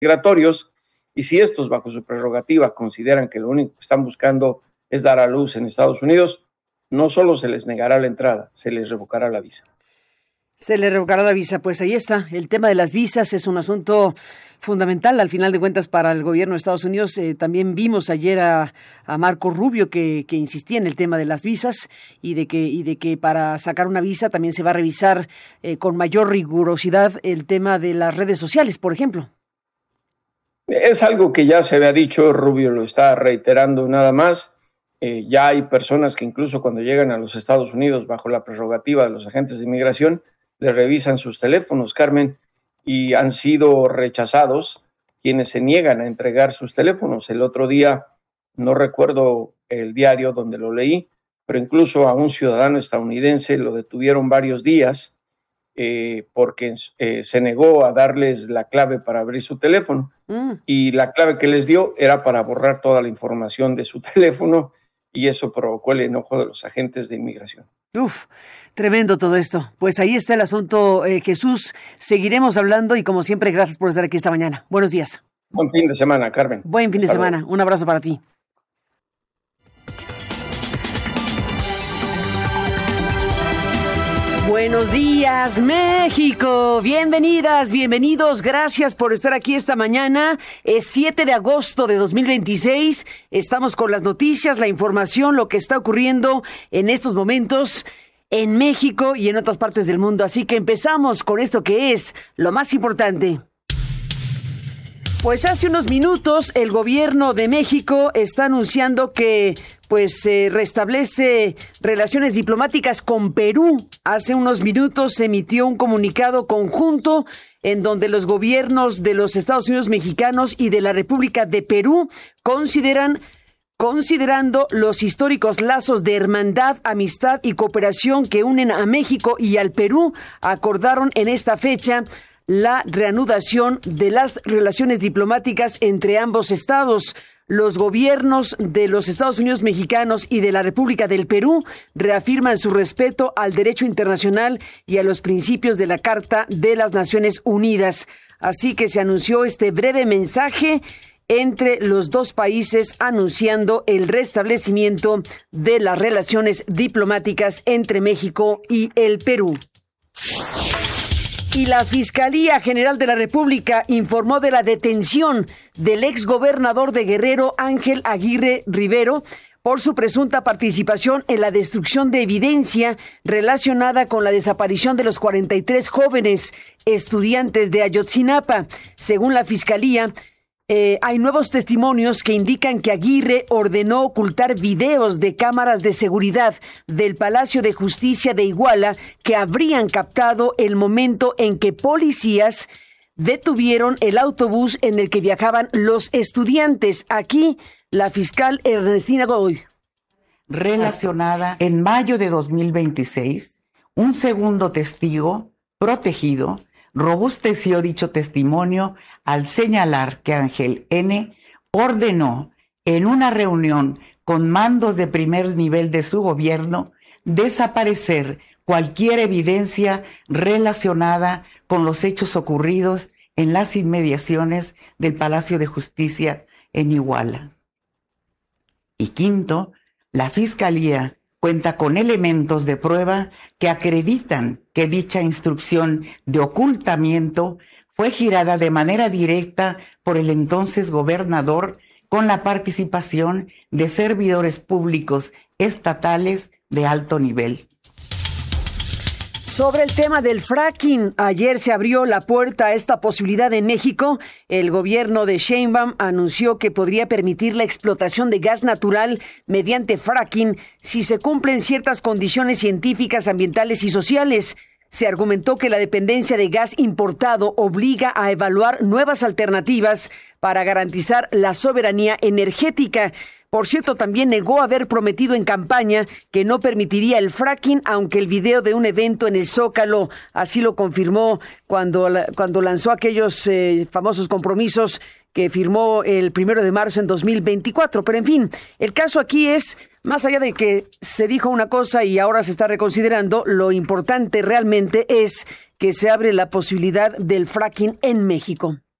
migratorios, y si estos, bajo su prerrogativa, consideran que lo único que están buscando es dar a luz en Estados Unidos, no solo se les negará la entrada, se les revocará la visa. Se le revocará la visa. Pues ahí está. El tema de las visas es un asunto fundamental, al final de cuentas, para el gobierno de Estados Unidos. También vimos ayer a Marco Rubio que insistía en el tema de las visas y de que para sacar una visa también se va a revisar con mayor rigurosidad el tema de las redes sociales, por ejemplo. Es algo que ya se había dicho, Rubio lo está reiterando nada más. Ya hay personas que incluso cuando llegan a los Estados Unidos bajo la prerrogativa de los agentes de inmigración, le revisan sus teléfonos, Carmen, y han sido rechazados quienes se niegan a entregar sus teléfonos. El otro día, no recuerdo el diario donde lo leí, pero incluso a un ciudadano estadounidense lo detuvieron varios días porque se negó a darles la clave para abrir su teléfono. Y la clave que les dio era para borrar toda la información de su teléfono, y eso provocó el enojo de los agentes de inmigración. Uf, tremendo todo esto. Pues ahí está el asunto, Jesús. Seguiremos hablando y como siempre, gracias por estar aquí esta mañana. Buenos días. Buen fin de semana, Carmen. Buen fin de semana. Un abrazo para ti. Buenos días, México. Bienvenidas, bienvenidos. Gracias por estar aquí esta mañana. Es 7 de agosto de 2026. Estamos con las noticias, la información, lo que está ocurriendo en estos momentos en México y en otras partes del mundo. Así que empezamos con esto que es lo más importante. Pues hace unos minutos el gobierno de México está anunciando que se restablece relaciones diplomáticas con Perú. Hace unos minutos se emitió un comunicado conjunto en donde los gobiernos de los Estados Unidos mexicanos y de la República de Perú considerando los históricos lazos de hermandad, amistad y cooperación que unen a México y al Perú, acordaron en esta fecha la reanudación de las relaciones diplomáticas entre ambos estados. Los gobiernos de los Estados Unidos mexicanos y de la República del Perú reafirman su respeto al derecho internacional y a los principios de la Carta de las Naciones Unidas. Así que se anunció este breve mensaje entre los dos países anunciando el restablecimiento de las relaciones diplomáticas entre México y el Perú. Y la Fiscalía General de la República informó de la detención del exgobernador de Guerrero, Ángel Aguirre Rivero, por su presunta participación en la destrucción de evidencia relacionada con la desaparición de los 43 jóvenes estudiantes de Ayotzinapa. Según la Fiscalía, hay nuevos testimonios que indican que Aguirre ordenó ocultar videos de cámaras de seguridad del Palacio de Justicia de Iguala que habrían captado el momento en que policías detuvieron el autobús en el que viajaban los estudiantes. Aquí, la fiscal Ernestina Godoy. Relacionada en mayo de 2026, un segundo testigo protegido robusteció dicho testimonio al señalar que Ángel N. ordenó en una reunión con mandos de primer nivel de su gobierno desaparecer cualquier evidencia relacionada con los hechos ocurridos en las inmediaciones del Palacio de Justicia en Iguala. Y quinto, la Fiscalía cuenta con elementos de prueba que acreditan que dicha instrucción de ocultamiento fue girada de manera directa por el entonces gobernador con la participación de servidores públicos estatales de alto nivel. Sobre el tema del fracking, ayer se abrió la puerta a esta posibilidad en México. El gobierno de Sheinbaum anunció que podría permitir la explotación de gas natural mediante fracking si se cumplen ciertas condiciones científicas, ambientales y sociales. Se argumentó que la dependencia de gas importado obliga a evaluar nuevas alternativas para garantizar la soberanía energética. Por cierto, también negó haber prometido en campaña que no permitiría el fracking, aunque el video de un evento en el Zócalo así lo confirmó cuando lanzó aquellos famosos compromisos que firmó el 1 de marzo en 2024. Pero en fin, el caso aquí es, más allá de que se dijo una cosa y ahora se está reconsiderando, lo importante realmente es que se abre la posibilidad del fracking en México.